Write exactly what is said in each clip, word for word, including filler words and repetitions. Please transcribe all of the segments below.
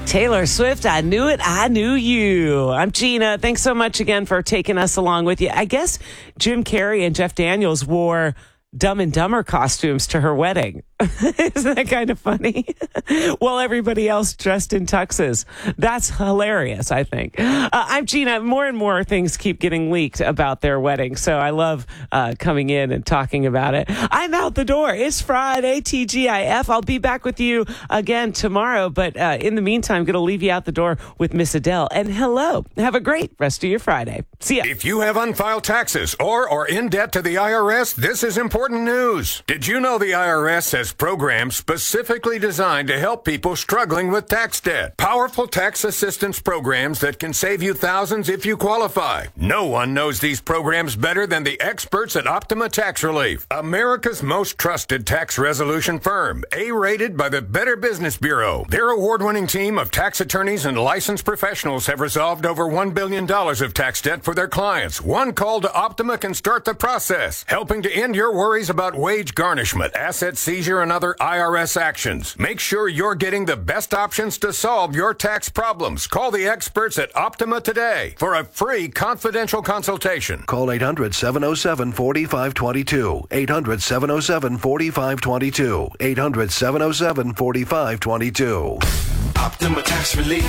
Taylor Swift, I Knew It, I Knew You. I'm Gina. Thanks so much again for taking us along with you. I guess Jim Carrey and Jeff Daniels wore Dumb and Dumber costumes to her wedding. Isn't that kind of funny? While everybody else dressed in tuxes. That's hilarious, I think. Uh, I'm Gina. More and more things keep getting leaked about their wedding, so I love uh, coming in and talking about it. I'm out the door. It's Friday, T G I F. I'll be back with you again tomorrow, but uh, in the meantime, I'm going to leave you out the door with Miss Adele. And hello. Have a great rest of your Friday. See ya. If you have unfiled taxes or are in debt to the I R S, this is important news. Did you know the I R S has programs specifically designed to help people struggling with tax debt? Powerful tax assistance programs that can save you thousands if you qualify. No one knows these programs better than the experts at Optima Tax Relief, America's most trusted tax resolution firm, A-rated by the Better Business Bureau. Their award-winning team of tax attorneys and licensed professionals have resolved over one billion dollars of tax debt for their clients. One call to Optima can start the process, helping to end your worries about wage garnishment, asset seizure, and other I R S actions. Make sure you're getting the best options to solve your tax problems. Call the experts at Optima today for a free confidential consultation. Call eight hundred, seven oh seven, four five two two. eight hundred, seven oh seven, four five two two. eight hundred, seven oh seven, four five two two. Optima Tax Relief.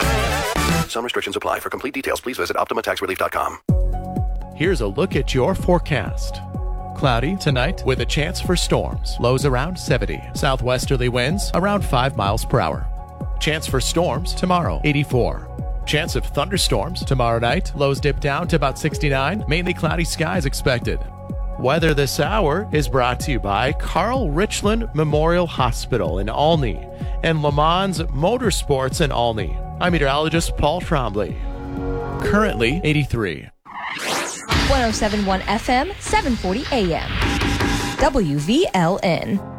Some restrictions apply. For complete details, please visit optima tax relief dot com. Here's a look at your forecast. Cloudy tonight with a chance for storms. Lows around seventy. Southwesterly winds around five miles per hour. Chance for storms tomorrow, eighty-four. Chance of thunderstorms tomorrow night. Lows dip down to about sixty-nine. Mainly cloudy skies expected. Weather this hour is brought to you by Carl Richland Memorial Hospital in Olney and Le Mans Motorsports in Olney. I'm meteorologist Paul Trombley. Currently eighty-three. one oh seven point one F M, seven forty A M. W V L N.